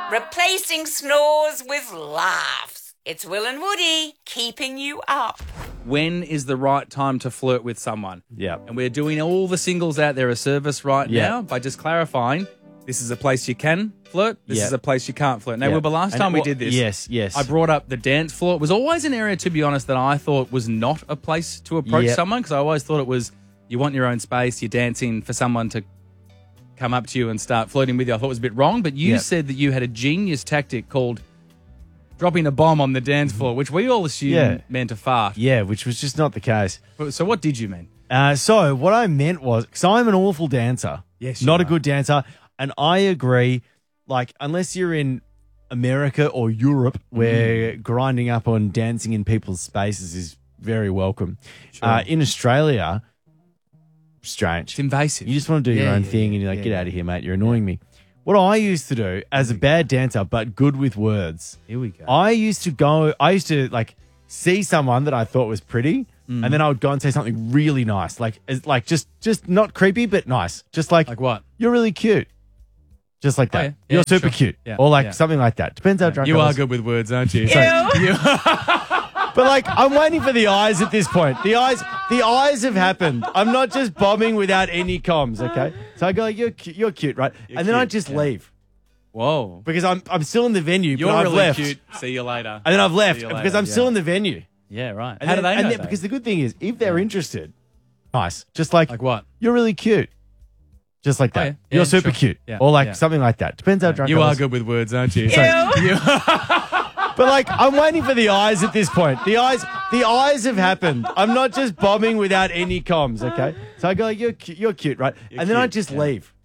Replacing snores with laughs. It's Will and Woody keeping you up. When is the right time to flirt with someone? Yeah. And we're doing all the singles out there a service right Yeah. now by just clarifying this is a place you can flirt, this Yeah. is a place you can't flirt. Now, Yeah. Wilbur, last And time we what- did this, yes. I brought up the dance floor. It was always an area, to be honest, that I thought was not a place to approach Yep. someone because I always thought it was you want your own space, you're dancing for someone to come up to you and start flirting with you. I thought it was a bit wrong, but you Yep. said that you had a genius tactic called dropping a bomb on the dance floor, which we all assumed Yeah. meant a fart. Yeah, which was just not the case. So what did you mean? So what I meant was, because I'm an awful dancer. Yes, you not a are. good dancer. And I agree, like, unless you're in America or Europe where grinding up on dancing in people's spaces is very welcome. Sure. In Australia, strange. It's invasive. You just want to do your Yeah, own yeah, thing yeah, and you're like, yeah, get yeah. out of here, mate. You're annoying me. What I used to do as a bad dancer, but good with words, Here we go. I used to like see someone that I thought was pretty, and then I would go and say something really nice, like just not creepy, but nice. Just like what? you're really cute. Just like that. Oh, yeah. You're Yeah, super sure. cute. Yeah, Or like yeah. something like that. Depends how drunk You I are was. good with words, aren't you? But like, I'm waiting for the eyes at this point. The eyes have happened. I'm not just bombing without any comms, okay? So I go, you're cute, right? And then I cute, just yeah. leave Whoa. because I'm still in the venue, You're but I've really left. cute. See you later. And then I've left See you because later, I'm still yeah. in the venue. Yeah, right. And How do then- they know? and then- Because the good thing is, if they're interested, nice. Just like what? you're really cute. Just like that. Oh, yeah. You're Yeah, super sure. cute. Yeah, Or like yeah. something like that. Depends how drunk You I are was. good with words, aren't you? But like, I'm waiting for the eyes at this point. The eyes have happened. I'm not just bombing without any comms, okay? So I go, you're cute, right? And then I cute, just yeah. leave